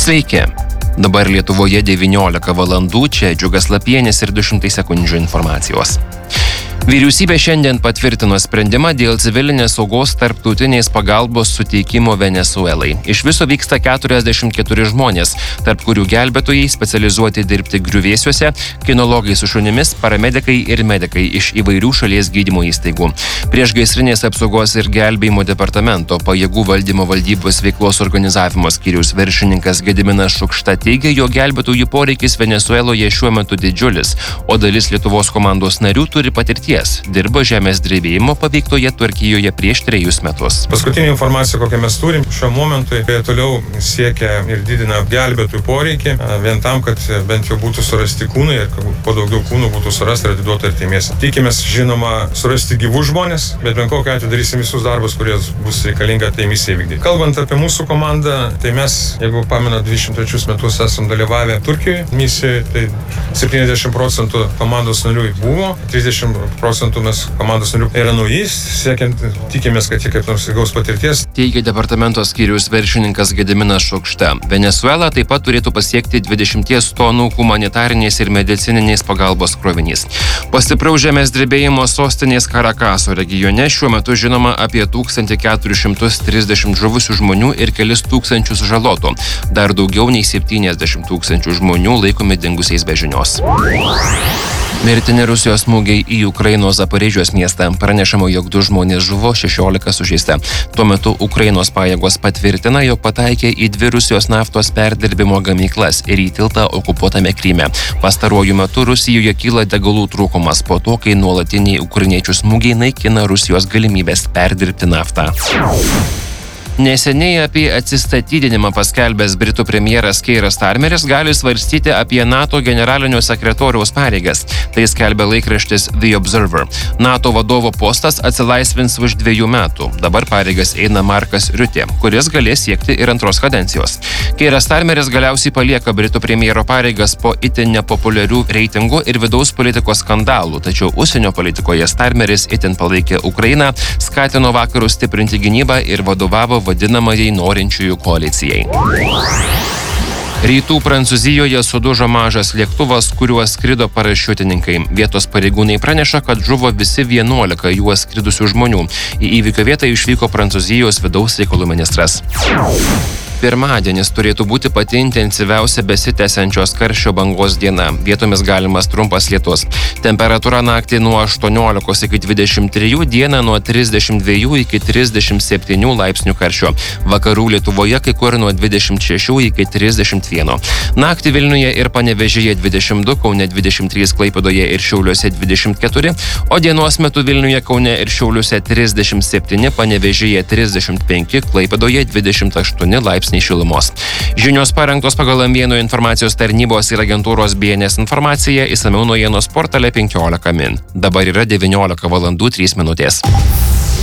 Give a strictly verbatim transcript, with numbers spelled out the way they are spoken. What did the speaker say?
Sveiki. Dabar Lietuvoje devyniolika valandų, čia Džiugas Lapienis ir du šimtai sekundžių informacijos. Vyriausybė šiandien patvirtino sprendimą dėl civilinės saugos tarptautinės pagalbos suteikimo Venesuelai. Iš viso vyksta keturiasdešimt keturi žmonės, tarp kurių gelbėtojai specializuoti dirbti griuvėsiuose, kinologai su šunimis, paramedikai ir medikai iš įvairių šalies gydymo įstaigų. Priešgaisrinės apsaugos ir gelbėjimo departamento pajėgų valdymo valdybos veiklos organizavimo skyriaus viršininkas Gediminas Šukšta teigia, jog gelbėtojų poreikis Venesueloje šiuo metu didžiulis, o dalis Lietuvos komandos narių turi patirties. Dirbo žemės drebėjimo paveiktoje Turkijoje prieš trejus metus. Paskutinė informacija, kokią mes turim šiuo momentui, toliau siekia ir didina gelbėtojų poreikį, vien tam, kad bent jau būtų surasti kūnai ir kuo daugiau kūnų būtų surasti ir atiduoti artimiesiems. Tikimės, žinoma, surasti gyvus žmonės, bet bent kokiu atveju darysim visus darbus, kurie bus reikalinga tai misijai vykdyti. Kalbant apie mūsų komandą, tai mes, jeigu pamena, dvidešimt trečius metus esam dalyvavę Turkijoje misijoje, tai septyniasdešimt procentų komandos narių buvo, trisdešimt procentų mes komandos narių yra naujais, siekiant, tikimės, kad jie kaip nors įgaus patirties. Teigia departamento skyriaus viršininkas Gediminas Šukšta. Venesuela taip pat turėtų pasiekti dvidešimt tonų humanitarinės ir medicininės pagalbos krovinys. Po stipraus žemės drebėjimo sostinės Karakaso regione šiuo metu žinoma apie tūkstantį keturis šimtus trisdešimt žuvusių žmonių ir kelis tūkstančius sužalotų. Dar daugiau nei septyniasdešimt tūkstančių žmonių laikomi dingusiais be žinios. Mirtini Rusijos smūgiai į Ukrainos Zaporižės miestą. Pranešama, jog du žmonės žuvo, šešiolika sužeista. Tuo metu Ukrainos pajėgos patvirtina, jog pataikė į dvi Rusijos naftos perdirbimo gamyklas ir į tiltą okupuotame Kryme. Pastaruoju metu Rusijoje kyla degalų trūkumas po to, kai nuolatiniai ukrainiečių smūgiai naikina Rusijos galimybės perdirbti naftą. Neseniai apie atsistatydinimą paskelbęs Britų premjeras Keiras Starmeris gali svarstyti apie NATO generalinio sekretoriaus pareigas. Tai skelbia laikraštis The Observer. NATO vadovo postas atsilaisvins už dviejų metų. Dabar pareigas eina Markas Riutė, kuris galės siekti ir antros kadencijos. Keiras Starmeris galiausiai palieka Britų premjero pareigas po itin nepopuliarių reitingų ir vidaus politikos skandalų, tačiau užsienio politikoje Starmeris itin palaikė Ukrainą, skatino vakarus stiprinti gynybą ir vadovavo vadinamajai norinčiųjų koalicijai. Rytų Prancūzijoje sudužo mažas lėktuvas, kuriuo skrido parašiutininkai. Vietos pareigūnai praneša, kad žuvo visi vienuolika juo skridusių žmonių. Į įvykio vietą išvyko Prancūzijos vidaus reikalų ministras. Pirmadienis turėtų būti pati intensyviausia besitęsiančios karščio bangos diena. Vietomis galimas trumpas lietus. Temperatūra naktį nuo aštuoniolikos iki dvidešimt trijų, dieną nuo trisdešimt dviejų iki trisdešimt septynių laipsnių karščio. Vakarų Lietuvoje kai kur nuo dvidešimt šešių iki trisdešimt vieno. Naktį Vilniuje ir Panevėžyje dvidešimt du, Kaune dvidešimt trys, Klaipėdoje ir Šiauliuose dvidešimt keturi, o dienos metu Vilniuje, Kaune ir Šiauliuose trisdešimt septyni, Panevėžyje trisdešimt penki, Klaipėdoje dvidešimt aštuoni laipsniai šilumos. Žinios parengtos pagal M vienas informacijos tarnybos ir agentūros B N S informaciją, išsamiau naujienos portale penkiolika min. Dabar yra devyniolika valandų trys minutės.